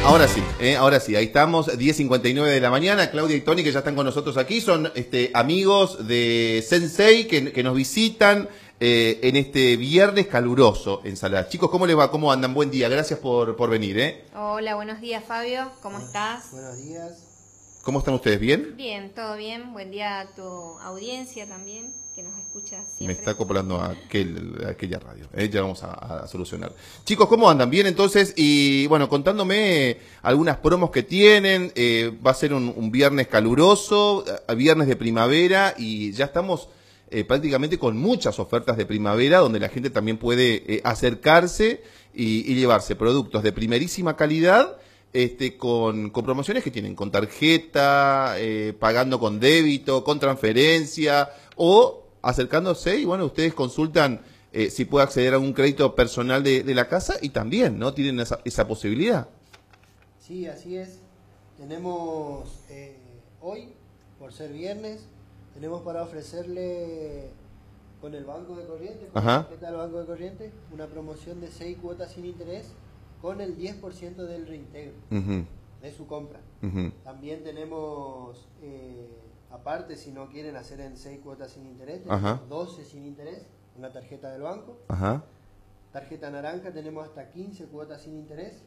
Ahora sí, ahí estamos, 10:59 de la mañana. Claudia y Tony, que ya están con nosotros aquí, son amigos de Sensei que nos visitan en este viernes caluroso en Salar. Chicos, ¿cómo les va? ¿Cómo andan? Buen día, gracias por venir. Hola, buenos días, Fabio, ¿cómo estás? Buenos días. ¿Cómo están ustedes? ¿Bien? Bien, todo bien. Buen día a tu audiencia también, que nos escucha siempre. Me está acoplando a aquella radio. Ya vamos a solucionar. Chicos, ¿cómo andan? Bien, entonces. Y bueno, contándome algunas promos que tienen. Va a ser un viernes caluroso, viernes de primavera, y ya estamos prácticamente con muchas ofertas de primavera, donde la gente también puede acercarse y llevarse productos de primerísima calidad. Con promociones que tienen con tarjeta, pagando con débito, con transferencia o acercándose, y bueno, ustedes consultan si puede acceder a un crédito personal de la casa, y también, ¿no? Tienen esa posibilidad. Sí, así es. Tenemos hoy, por ser viernes, tenemos para ofrecerle con el Banco de Corrientes, con la tarjeta del Banco de Corrientes, una promoción de 6 cuotas sin interés con el 10% del reintegro de su compra. También tenemos, aparte, si no quieren hacer en 6 cuotas sin interés, tenemos 12 sin interés con la tarjeta del banco. Tarjeta naranja tenemos hasta 15 cuotas sin interés.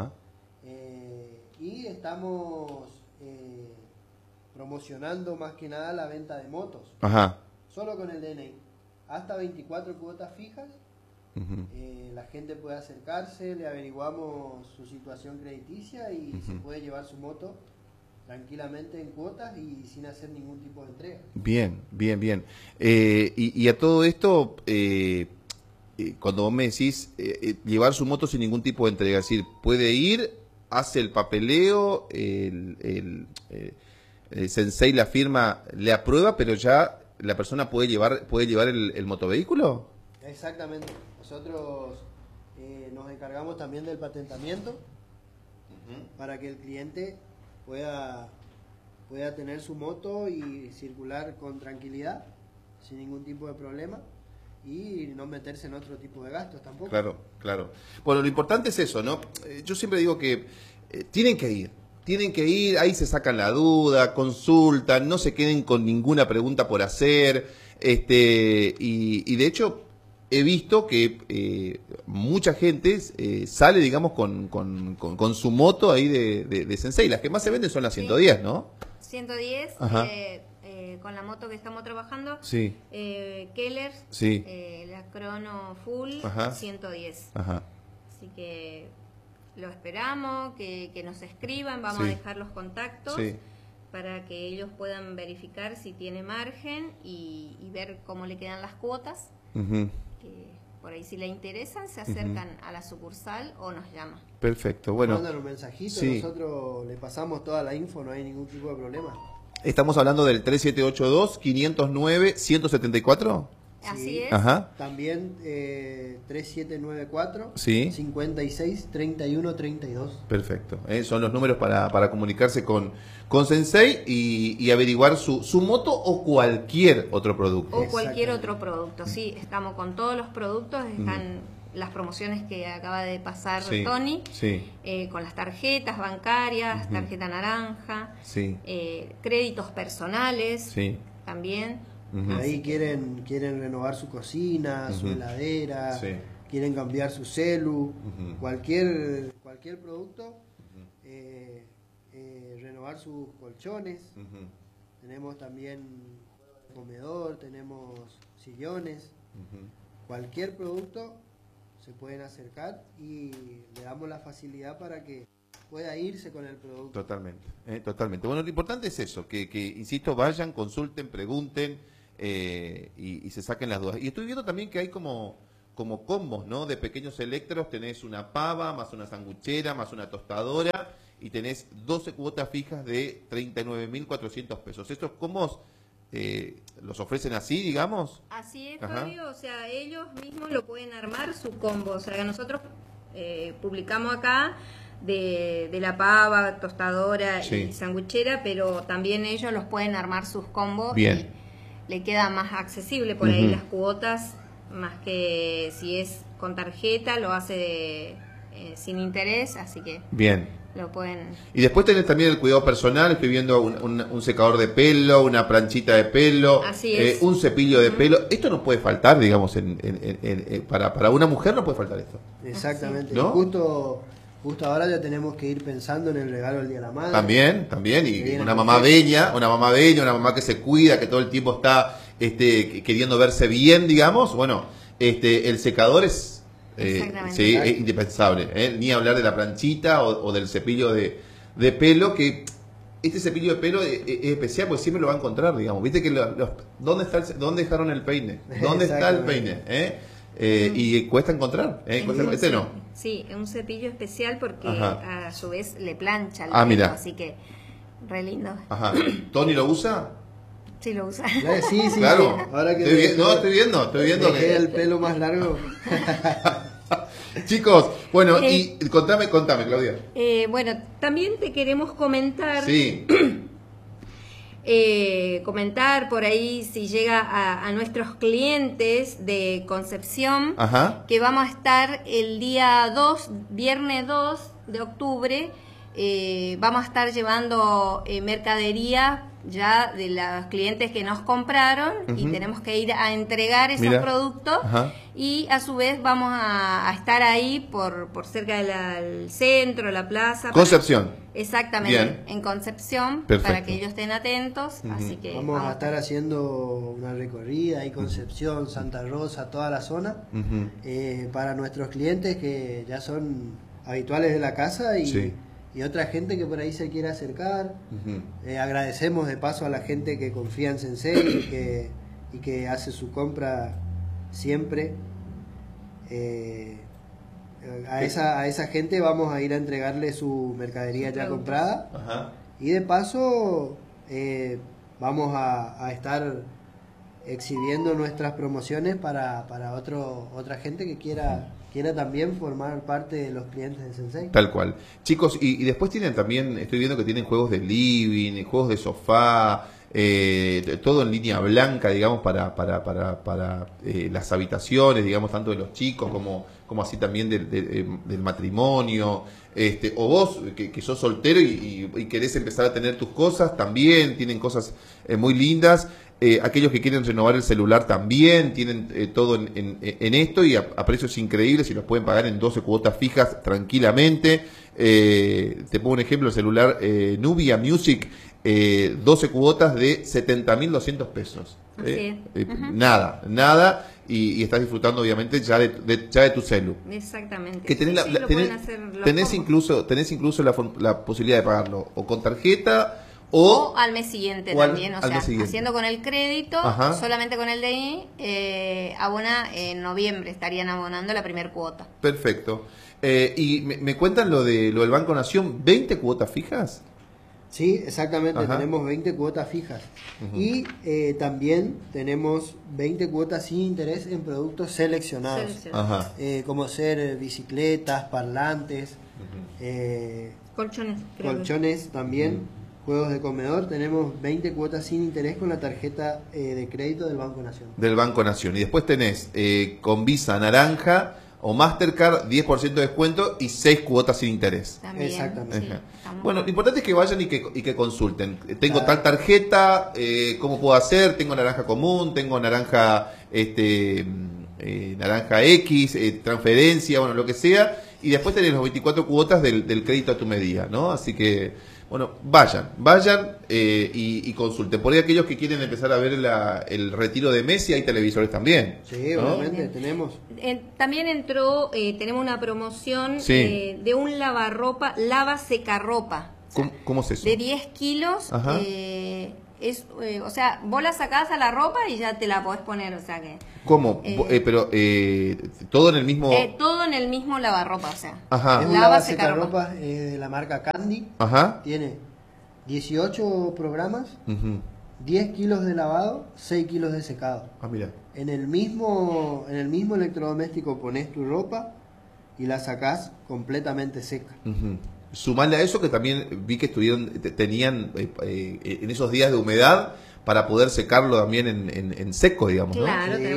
Y estamos promocionando más que nada la venta de motos. Solo con el DNI. Hasta 24 cuotas fijas. La gente puede acercarse, le averiguamos su situación crediticia y se puede llevar su moto tranquilamente en cuotas y sin hacer ningún tipo de entrega. Bien, bien, bien. Y a todo esto, cuando vos me decís llevar su moto sin ningún tipo de entrega, es decir, puede ir, hace el papeleo, el Sensei, la firma, le aprueba, pero ya la persona puede llevar el motovehículo. Exactamente. Nosotros nos encargamos también del patentamiento para que el cliente pueda tener su moto y circular con tranquilidad, sin ningún tipo de problema, y no meterse en otro tipo de gastos tampoco. Claro, claro. Bueno, lo importante es eso, ¿no? Yo siempre digo que tienen que ir, ahí se sacan la duda, consultan, no se queden con ninguna pregunta por hacer, y de hecho he visto que mucha gente sale, digamos, con su moto ahí de Sensei. Las que más se venden son las 110, ¿no? 110, con la moto que estamos trabajando. Keller, la Crono Full, 110. Así que lo esperamos, que nos escriban, vamos a dejar los contactos para que ellos puedan verificar si tiene margen y ver cómo le quedan las cuotas. Que por ahí, si le interesan, se acercan a la sucursal o nos llaman. Perfecto, bueno. Mandan un mensajito, nosotros le pasamos toda la info, no hay ningún tipo de problema. Estamos hablando del 3782-509-174. Así es. También 3794 56 31 32. Perfecto. Son los números para comunicarse con Sensei y averiguar su moto o cualquier otro producto. O cualquier otro producto, sí. Estamos con todos los productos, están las promociones que acaba de pasar Tony, con las tarjetas bancarias, tarjeta naranja, créditos personales también. Ahí quieren renovar su cocina, su heladera, quieren cambiar su celu, cualquier producto, renovar sus colchones. Tenemos también comedor, tenemos sillones, cualquier producto se pueden acercar y le damos la facilidad para que pueda irse con el producto. Totalmente. Bueno, lo importante es eso, que insisto, vayan, consulten, pregunten y se saquen las dudas. Y estoy viendo también que hay como combos, ¿no? De pequeños electros, tenés una pava, más una sanguchera, más una tostadora, y tenés 12 cuotas fijas de 39.400 pesos. ¿Estos combos los ofrecen así, digamos? Así es, Fabio, o sea, ellos mismos lo pueden armar su combo. O sea, nosotros publicamos acá de la pava, tostadora y sanguchera, pero también ellos los pueden armar sus combos y le queda más accesible por ahí las cuotas, más que si es con tarjeta, lo hace sin interés, así que bien. Lo pueden... Y después tenés también el cuidado personal, estoy viendo un secador de pelo, una planchita de pelo, un cepillo de pelo. Esto no puede faltar, digamos, para una mujer no puede faltar esto. Exactamente, ¿no? Justo ahora ya tenemos que ir pensando en el regalo del Día de la Madre. También, y una mamá bella, una mamá que se cuida, que todo el tiempo está queriendo verse bien, digamos. Bueno, el secador es sí, es indispensable, ni hablar de la planchita o del cepillo de pelo, que este cepillo de pelo es especial porque siempre lo va a encontrar, digamos. Viste que ¿dónde dejaron el peine? ¿Dónde está el peine? Y cuesta encontrar, este no. Sí, es un cepillo especial porque a su vez le plancha el pelo, mira. Así que re lindo. Ajá. ¿Tony lo usa? Sí, lo usa. Sí, claro. Sí. Ahora que estoy viendo que el pelo más largo. Chicos, bueno, y contame, Claudia. Bueno, también te queremos comentar. Sí. Comentar por ahí si llega a nuestros clientes de Concepción, que vamos a estar el día 2, viernes 2 de octubre, vamos a estar llevando mercadería ya de los clientes que nos compraron y tenemos que ir a entregar esos productos y a su vez vamos a estar ahí por cerca del centro, la plaza. Concepción. Exactamente, bien. En Concepción. Perfecto. Para que ellos estén atentos. Así que vamos a estar haciendo una recorrida ahí, Concepción, Santa Rosa, toda la zona, para nuestros clientes que ya son habituales de la casa y otra gente que por ahí se quiere acercar. Agradecemos de paso a la gente que confía en Sensei y que hace su compra siempre. A esa gente vamos a ir a entregarle su mercadería ya comprada. Y de paso vamos a estar exhibiendo nuestras promociones para otra gente que quiera también formar parte de los clientes de Sensei. Tal cual. Chicos, y después tienen también, estoy viendo que tienen juegos de living, juegos de sofá, todo en línea blanca, digamos, para las habitaciones, digamos, tanto de los chicos como así también del matrimonio. O vos, que sos soltero y querés empezar a tener tus cosas, también tienen cosas muy lindas. Aquellos que quieren renovar el celular también tienen todo en esto y a precios increíbles y los pueden pagar en 12 cuotas fijas tranquilamente. Te pongo un ejemplo, el celular Nubia Music, 12 cuotas de 70.200 pesos. Nada. Y estás disfrutando obviamente ya de tu celu. Exactamente. Que tenés incluso la posibilidad de pagarlo o con tarjeta o al mes siguiente también, haciendo con el crédito, solamente con el DNI, abona en noviembre, estarían abonando la primera cuota. Perfecto. Y me cuentan lo del Banco Nación, ¿20 cuotas fijas? Sí, exactamente, tenemos 20 cuotas fijas. Y también tenemos 20 cuotas sin interés en productos seleccionados. Como ser bicicletas, parlantes, colchones también. Juegos de comedor, tenemos 20 cuotas sin interés con la tarjeta de crédito del Banco Nación. Del Banco Nación. Y después tenés con Visa Naranja o Mastercard 10% de descuento y 6 cuotas sin interés. También, exactamente. Sí, bueno, lo importante es que vayan y que consulten. Tengo tal tarjeta, ¿cómo puedo hacer? Tengo naranja común, tengo naranja naranja X, transferencia, bueno, lo que sea. Y después tenés los 24 cuotas del crédito a tu medida, ¿no? Así que... Bueno, vayan y consulten. Por ahí aquellos que quieren empezar a ver el retiro de Messi, hay televisores también. Sí, obviamente, tenemos. También entró, tenemos una promoción de un lavarropa, lava secarropa. ¿Cómo es eso? De 10 kilos. O sea, vos la sacás a la ropa y ya te la podés poner, o sea que... ¿Cómo? Pero todo en el mismo... todo en el mismo lavarropa, o sea. Es un lava secarropa de la marca Candy. Tiene 18 programas, 10 kilos de lavado, 6 kilos de secado. Mira. En el mismo electrodoméstico pones tu ropa y la sacás completamente seca. Sumarle a eso que también vi que tenían en esos días de humedad para poder secarlo también en seco, digamos, ¿no? Claro,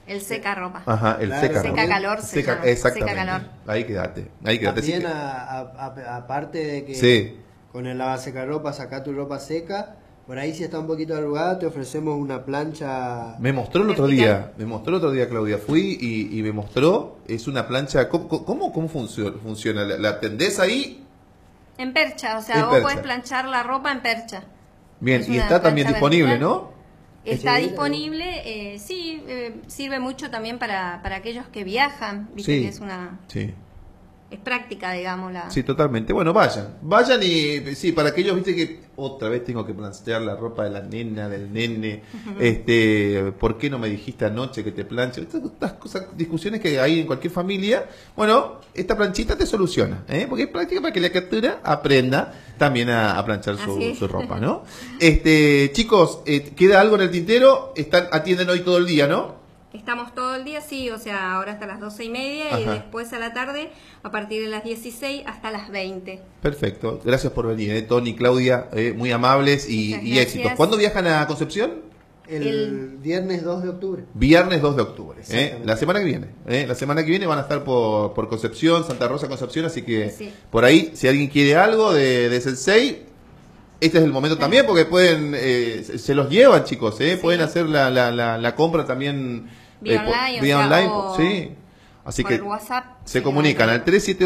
El seca ropa. Ajá, el seca ropa. Seca calor. Exactamente. Seca calor. Ahí quédate. También, aparte de que con el lavasecarropa saca tu ropa seca, por ahí si está un poquito arrugada te ofrecemos una plancha. Me mostró el otro día, Claudia. Fui y me mostró, es una plancha. ¿Cómo funciona? ¿La tendés ahí? En percha, o sea, vos podés planchar la ropa en percha. Bien, y está también disponible, ¿no? Está disponible, sirve mucho también para aquellos que viajan, viste que es una... Sí. Es práctica, digamos. Sí, totalmente. Bueno, vayan y sí, para aquellos, viste que otra vez tengo que planchar la ropa de la nena, del nene. ¿Por qué no me dijiste anoche que te planche? Estas cosas, discusiones que hay en cualquier familia. Bueno, esta planchita te soluciona, porque es práctica para que la criatura aprenda también a planchar su ropa, ¿no? Chicos, ¿queda algo en el tintero? Atienden hoy todo el día, ¿no? Estamos todo el día, sí, o sea, ahora hasta las 12:30 y después a la tarde a partir de las 16 hasta las 20. Perfecto, gracias por venir, Tony, Claudia, muy amables y éxitos. ¿Cuándo viajan a Concepción? El viernes 2 de octubre. Viernes 2 de octubre, la semana que viene. La semana que viene van a estar por Concepción, Santa Rosa, Concepción, así que por ahí, si alguien quiere algo de Sensei, este es el momento también, porque pueden, se los llevan, chicos, pueden hacer la compra también vía online, vía online, sí. Así que WhatsApp, se comunican al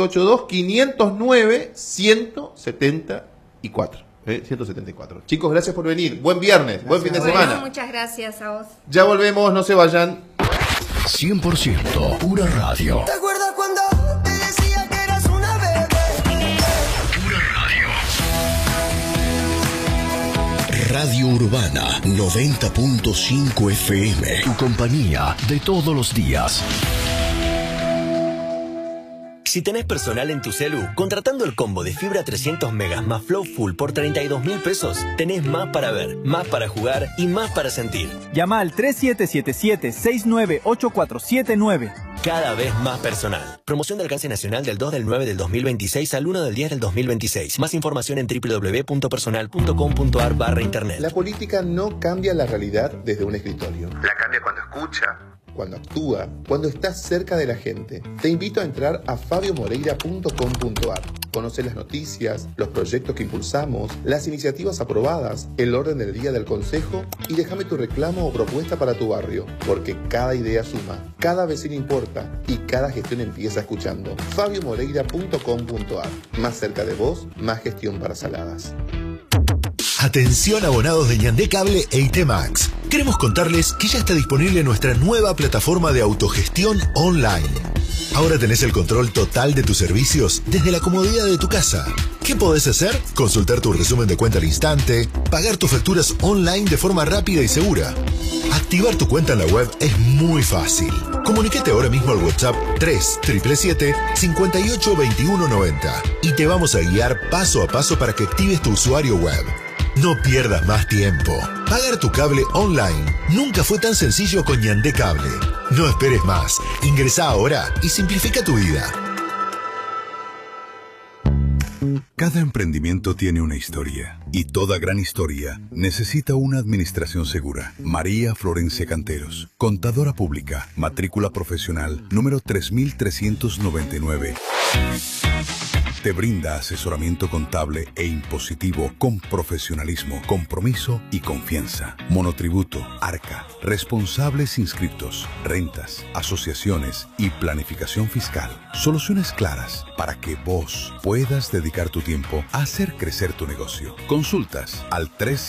3782-509-174. 174. Chicos, gracias por venir. Buen viernes, buen fin de semana. Muchas gracias a vos. Ya volvemos, no se vayan. 100% pura radio. ¿Te acuerdas cuando te decía que eras una bebé? Pura radio. Radio Urbana 90.5 FM. Tu compañía de todos los días. Si tenés personal en tu celu, contratando el combo de fibra 300 megas más Flow Full por 32.000 pesos, tenés más para ver, más para jugar y más para sentir. Llama al 3777-698479. Cada vez más personal. Promoción de alcance nacional del 2 del 9 del 2026 al 1 del 10 del 2026. Más información en www.personal.com.ar/internet. La política no cambia la realidad desde un escritorio. La cambia cuando escucha, cuando actúa, cuando estás cerca de la gente. Te invito a entrar a fabiomoreira.com.ar. Conoce las noticias, los proyectos que impulsamos, las iniciativas aprobadas, el orden del día del consejo y déjame tu reclamo o propuesta para tu barrio, porque cada idea suma, cada vecino importa y cada gestión empieza escuchando. fabiomoreira.com.ar. Más cerca de vos, más gestión para Saladas. Atención abonados de Ñandé Cable e IT Max. Queremos contarles que ya está disponible nuestra nueva plataforma de autogestión online. Ahora tenés el control total de tus servicios desde la comodidad de tu casa. ¿Qué podés hacer? Consultar tu resumen de cuenta al instante, pagar tus facturas online de forma rápida y segura. Activar tu cuenta en la web es muy fácil. Comunícate ahora mismo al WhatsApp 3777-582190 y te vamos a guiar paso a paso para que actives tu usuario web. No pierdas más tiempo. Pagar tu cable online nunca fue tan sencillo con Ñandé Cable. No esperes más. Ingresa ahora y simplifica tu vida. Cada emprendimiento tiene una historia y toda gran historia necesita una administración segura. María Florencia Canteros, contadora pública, matrícula profesional número 3399. Te brinda asesoramiento contable e impositivo con profesionalismo, compromiso y confianza. Monotributo, ARCA, responsables inscriptos, rentas, asociaciones y planificación fiscal. Soluciones claras para que vos puedas dedicar tu tiempo a hacer crecer tu negocio. Consultas al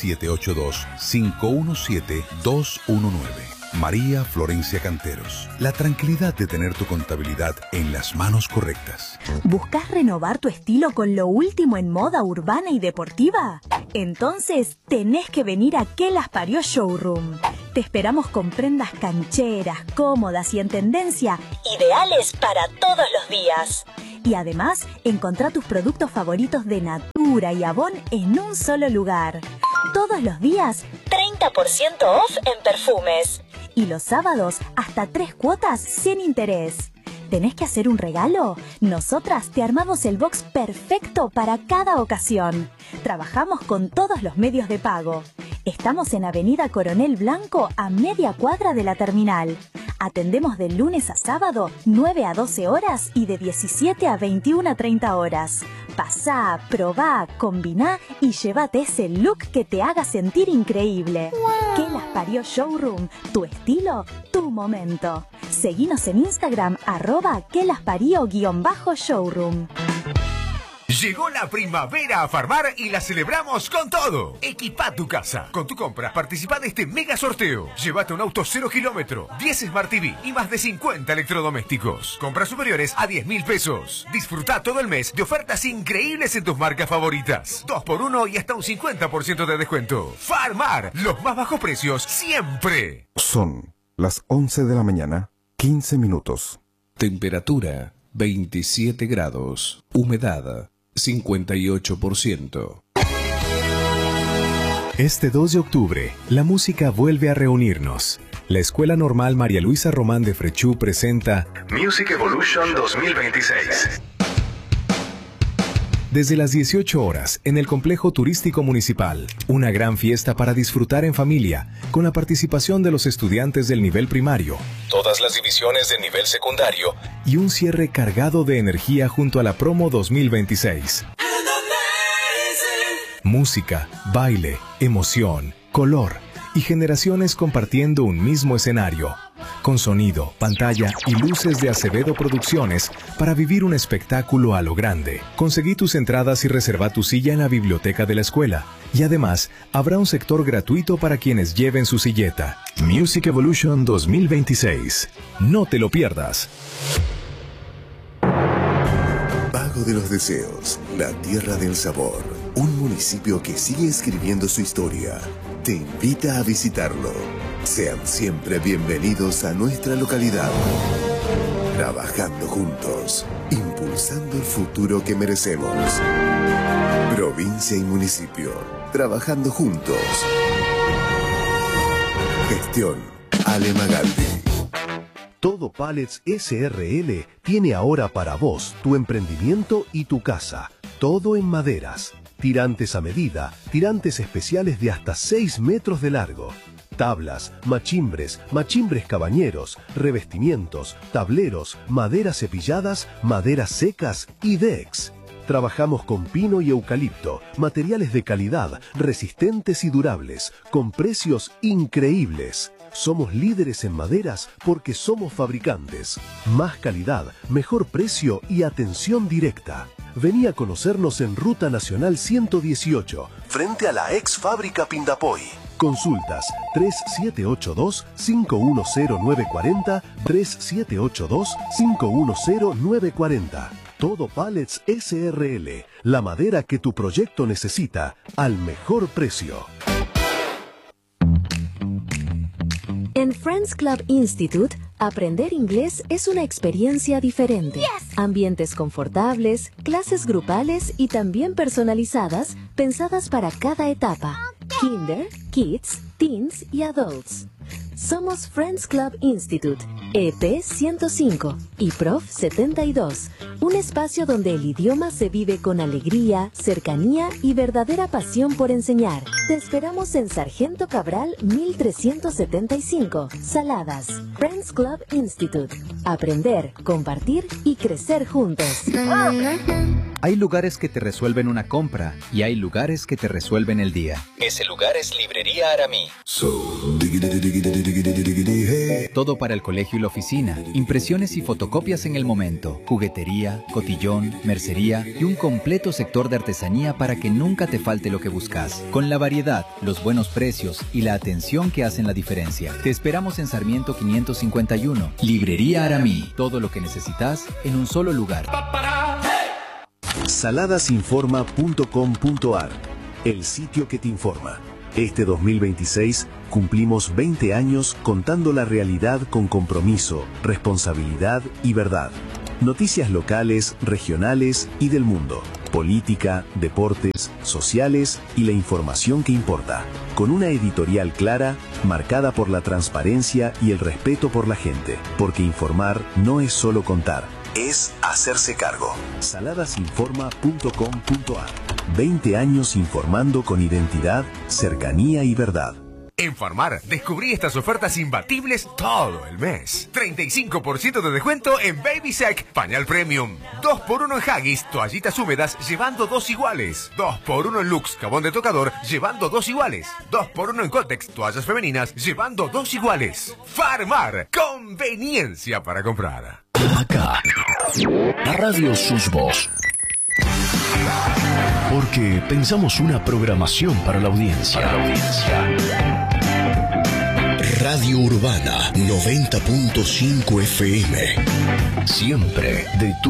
3782-517-219. María Florencia Canteros. La tranquilidad de tener tu contabilidad en las manos correctas. ¿Buscas renovar tu estilo con lo último en moda urbana y deportiva? Entonces tenés que venir a Que Las Parió Showroom. Te esperamos con prendas cancheras, cómodas y en tendencia, ideales para todos los días. Y además, encontrá tus productos favoritos de Natura y Avon en un solo lugar. Todos los días, 30% off en perfumes. Y los sábados, hasta 3 cuotas sin interés. ¿Tenés que hacer un regalo? Nosotras te armamos el box perfecto para cada ocasión. Trabajamos con todos los medios de pago. Estamos en Avenida Coronel Blanco, a media cuadra de la terminal. Atendemos de lunes a sábado, 9 a 12 horas y de 17 a 21 a 30 horas. Pasá, probá, combiná y llévate ese look que te haga sentir increíble. ¡Wow! ¿Qué las parió Showroom? Tu estilo, tu momento. Seguinos en Instagram, @quelasparió_showroom. Llegó la primavera a Farmar y la celebramos con todo. Equipa tu casa. Con tu compra, participa de este mega sorteo. Llévate un auto 0 kilómetro, 10 Smart TV y más de 50 electrodomésticos. Compras superiores a 10.000 pesos. Disfruta todo el mes de ofertas increíbles en tus marcas favoritas. 2x1 y hasta un 50% de descuento. Farmar, los más bajos precios siempre. Son las 11 de la mañana, 15 minutos. Temperatura 27 grados. Humedad 58%. Este 2 de octubre, la música vuelve a reunirnos. La Escuela Normal María Luisa Román de Frechú presenta Music Evolution 2026. Desde las 18 horas, en el Complejo Turístico Municipal, una gran fiesta para disfrutar en familia, con la participación de los estudiantes del nivel primario, todas las divisiones del nivel secundario, y un cierre cargado de energía junto a la promo 2026. Música, baile, emoción, color y generaciones compartiendo un mismo escenario, con sonido, pantalla y luces de Acevedo Producciones para vivir un espectáculo a lo grande. Conseguí tus entradas y reserva tu silla en la biblioteca de la escuela. Y además, habrá un sector gratuito para quienes lleven su silleta. Music Evolution 2026. No te lo pierdas. Vago de los Deseos, la tierra del sabor. Un municipio que sigue escribiendo su historia. Te invita a visitarlo. Sean siempre bienvenidos a nuestra localidad. Trabajando juntos, impulsando el futuro que merecemos. Provincia y municipio, trabajando juntos. Gestión Ale Magaldi. Todo Pallets SRL tiene ahora para vos tu emprendimiento y tu casa. Todo en maderas. Tirantes a medida, tirantes especiales de hasta 6 metros de largo. Tablas, machimbres, machimbres cabañeros, revestimientos, tableros, maderas cepilladas, maderas secas y decks. Trabajamos con pino y eucalipto, materiales de calidad, resistentes y durables, con precios increíbles. Somos líderes en maderas porque somos fabricantes. Más calidad, mejor precio y atención directa. Vení a conocernos en Ruta Nacional 118, frente a la ex fábrica Pindapoy. Consultas 3782-510940, 3782-510940. Todo Pallets SRL, la madera que tu proyecto necesita, al mejor precio. En Friends Club Institute, aprender inglés es una experiencia diferente. Yes. Ambientes confortables, clases grupales y también personalizadas, pensadas para cada etapa. Kinder, Kids, Teens y Adults. Somos Friends Club Institute, EP 105 y Prof 72, un espacio donde el idioma se vive con alegría, cercanía y verdadera pasión por enseñar. Te esperamos en Sargento Cabral 1375, Saladas. Friends Club Institute. Aprender, compartir y crecer juntos. Hay lugares que te resuelven una compra y hay lugares que te resuelven el día. Ese lugar es Librería Aramí. Todo para el colegio y la oficina, impresiones y fotocopias en el momento, juguetería, cotillón, mercería y un completo sector de artesanía para que nunca te falte lo que buscas. Con la variedad, los buenos precios y la atención que hacen la diferencia. Te esperamos en Sarmiento 551. Librería Aramí. Todo lo que necesitas en un solo lugar. Saladasinforma.com.ar, el sitio que te informa. Este 2026 cumplimos 20 años contando la realidad con compromiso, responsabilidad y verdad. Noticias locales, regionales y del mundo. Política, deportes, sociales y la información que importa. Con una editorial clara, marcada por la transparencia y el respeto por la gente. Porque informar no es solo contar, es hacerse cargo. Saladasinforma.com.ar. 20 años informando con identidad, cercanía y verdad. En Farmar, descubrí estas ofertas imbatibles todo el mes. 35% de descuento en Baby Sec, pañal premium. 2x1 en Haggis, toallitas húmedas, llevando 2 iguales. 2x1 en Lux, jabón de tocador, llevando 2 iguales. 2x1 en Kotex, toallas femeninas, llevando 2 iguales. Farmar, conveniencia para comprar. Acá, la radio sus voz. Porque pensamos una programación para la audiencia. Radio Urbana 90.5 FM. Siempre de tu